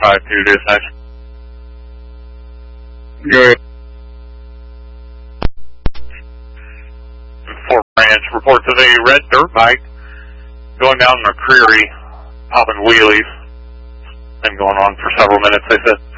352 dispatch. Good. Fort Branch reports of a red dirt bike going down McCreary, popping wheelies. Been going on for several minutes, they said.